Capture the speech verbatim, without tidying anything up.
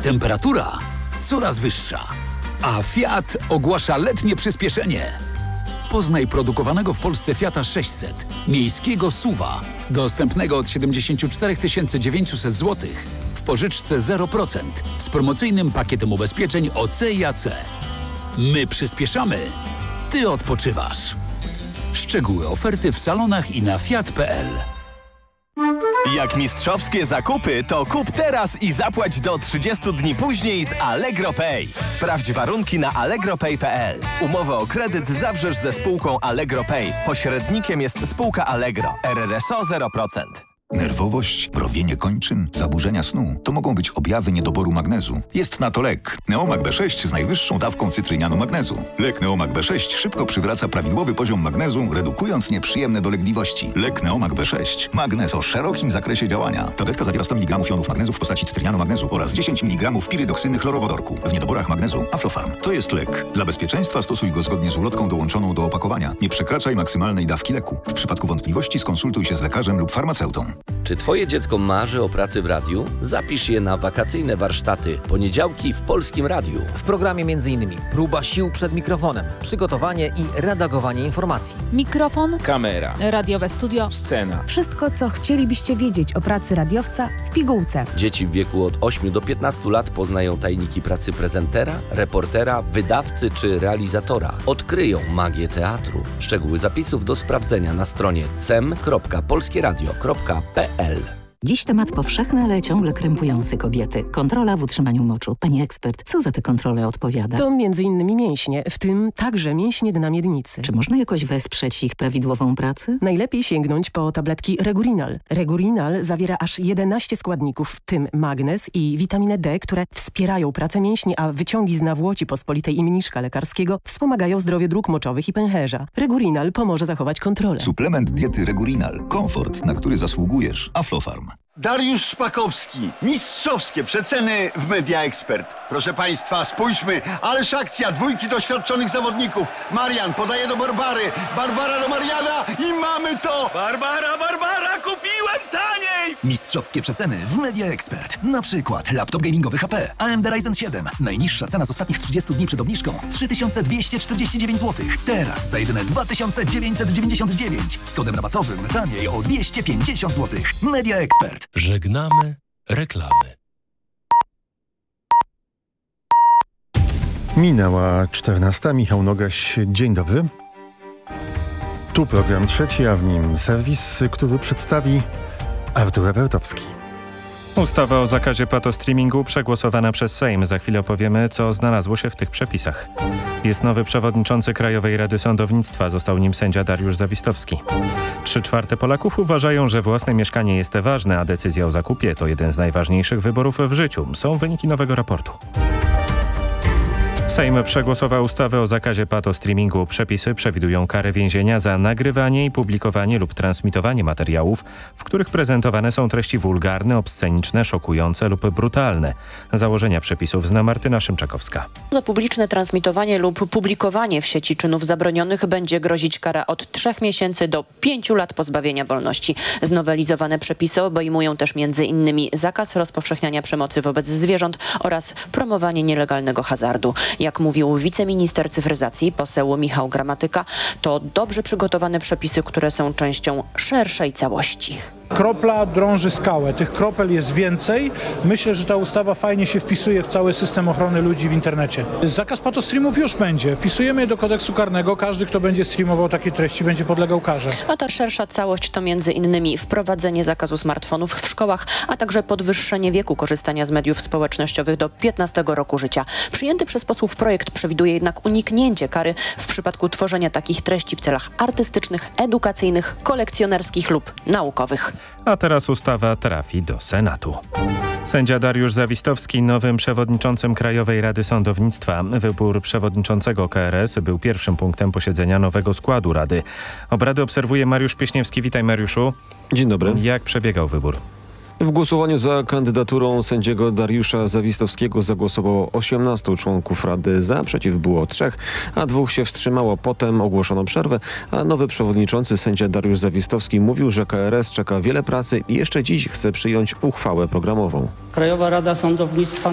Temperatura coraz wyższa, a Fiat ogłasza letnie przyspieszenie. Poznaj produkowanego w Polsce Fiata sześćset, miejskiego suwa, dostępnego od siedemdziesiąt cztery tysiące dziewięćset złotych w pożyczce zero procent z promocyjnym pakietem ubezpieczeń O C i A C. My przyspieszamy, Ty odpoczywasz. Szczegóły oferty w salonach i na fiat kropka p l. Jak mistrzowskie zakupy, to kup teraz i zapłać do trzydziestu dni później z Allegro Pay. Sprawdź warunki na allegro pay kropka p l. Umowę o kredyt zawrzesz ze spółką Allegro Pay. Pośrednikiem jest spółka Allegro. R R S O zero procent. Nerwowość, mrowienie kończyn, zaburzenia snu to mogą być objawy niedoboru magnezu. Jest na to lek. Neomag B sześć z najwyższą dawką cytrynianu magnezu. Lek Neomag B sześć szybko przywraca prawidłowy poziom magnezu, redukując nieprzyjemne dolegliwości. Lek Neomag B sześć. Magnez o szerokim zakresie działania. Tabletka zawiera sto miligramów jonów magnezu w postaci cytrynianu magnezu oraz dziesięć miligramów pirydoksyny chlorowodorku. W niedoborach magnezu Aflofarm. To jest lek. Dla bezpieczeństwa stosuj go zgodnie z ulotką dołączoną do opakowania. Nie przekraczaj maksymalnej dawki leku. W przypadku wątpliwości skonsultuj się z lekarzem lub farmaceutą. Czy Twoje dziecko marzy o pracy w radiu? Zapisz je na wakacyjne warsztaty poniedziałki w Polskim Radiu. W programie m.in. próba sił przed mikrofonem, przygotowanie i redagowanie informacji. Mikrofon, kamera, radiowe studio, scena. Wszystko, co chcielibyście wiedzieć o pracy radiowca w pigułce. Dzieci w wieku od ośmiu do piętnastu lat poznają tajniki pracy prezentera, reportera, wydawcy czy realizatora. Odkryją magię teatru. Szczegóły zapisów do sprawdzenia na stronie cem kropka polskieradio kropka p l. Dziś temat powszechny, ale ciągle krępujący kobiety. Kontrola w utrzymaniu moczu. Pani ekspert, co za te kontrole odpowiada? To między innymi mięśnie, w tym także mięśnie dna miednicy. Czy można jakoś wesprzeć ich prawidłową pracę? Najlepiej sięgnąć po tabletki Regurinal. Regurinal zawiera aż jedenaście składników, w tym magnez i witaminę D, które wspierają pracę mięśni, a wyciągi z nawłoci pospolitej i mniszka lekarskiego wspomagają zdrowie dróg moczowych i pęcherza. Regurinal pomoże zachować kontrolę. Suplement diety Regurinal. Komfort, na który zasługujesz. Aflofarm. Dariusz Szpakowski. Mistrzowskie przeceny w Media Expert. Proszę Państwa, spójrzmy, ależ akcja, dwójki doświadczonych zawodników. Marian podaje do Barbary, Barbara do Mariana i mamy to! Barbara, Barbara, kupiłem taniej! Mistrzowskie przeceny w Media Expert. Na przykład laptop gamingowy H P A M D Ryzen siedem. Najniższa cena z ostatnich trzydziestu dni przed obniżką trzy tysiące dwieście czterdzieści dziewięć złotych. Teraz za jedyne dwa tysiące dziewięćset dziewięćdziesiąt dziewięć. Z kodem rabatowym taniej o dwieście pięćdziesiąt złotych. Media Expert. Żegnamy reklamy. Minęła czternasta. Michał Nogaś, dzień dobry. Tu program trzeci, a w nim serwis, który przedstawi Artur Ewertowski. Ustawa o zakazie patostreamingu przegłosowana przez Sejm. Za chwilę opowiemy, co znalazło się w tych przepisach. Jest nowy przewodniczący Krajowej Rady Sądownictwa. Został nim sędzia Dariusz Zawistowski. Trzy czwarte Polaków uważają, że własne mieszkanie jest ważne, a decyzja o zakupie to jeden z najważniejszych wyborów w życiu. Są wyniki nowego raportu. Sejm przegłosował ustawę o zakazie patostreamingu. Przepisy przewidują karę więzienia za nagrywanie i publikowanie lub transmitowanie materiałów, w których prezentowane są treści wulgarne, obsceniczne, szokujące lub brutalne. Założenia przepisów zna Martyna Szymczakowska. Za publiczne transmitowanie lub publikowanie w sieci czynów zabronionych będzie grozić kara od trzech miesięcy do pięciu lat pozbawienia wolności. Znowelizowane przepisy obejmują też między innymi zakaz rozpowszechniania przemocy wobec zwierząt oraz promowanie nielegalnego hazardu. Jak mówił wiceminister cyfryzacji, poseł Michał Gramatyka, to dobrze przygotowane przepisy, które są częścią szerszej całości. Kropla drąży skałę. Tych kropel jest więcej. Myślę, że ta ustawa fajnie się wpisuje w cały system ochrony ludzi w internecie. Zakaz patostreamów już będzie. Wpisujemy je do kodeksu karnego. Każdy, kto będzie streamował takie treści, będzie podlegał karze. A ta szersza całość to między innymi wprowadzenie zakazu smartfonów w szkołach, a także podwyższenie wieku korzystania z mediów społecznościowych do piętnastego roku życia. Przyjęty przez posłów projekt przewiduje jednak uniknięcie kary w przypadku tworzenia takich treści w celach artystycznych, edukacyjnych, kolekcjonerskich lub naukowych. A teraz ustawa trafi do Senatu. Sędzia Dariusz Zawistowski nowym przewodniczącym Krajowej Rady Sądownictwa. Wybór przewodniczącego K R S był pierwszym punktem posiedzenia nowego składu Rady. Obrady obserwuje Mariusz Pieśniewski. Witaj, Mariuszu. Dzień dobry. Jak przebiegał wybór? W głosowaniu za kandydaturą sędziego Dariusza Zawistowskiego zagłosowało osiemnastu członków Rady za, przeciw było trzech, a dwóch się wstrzymało. Potem ogłoszono przerwę, a nowy przewodniczący sędzia Dariusz Zawistowski mówił, że K R S czeka wiele pracy i jeszcze dziś chce przyjąć uchwałę programową. Krajowa Rada Sądownictwa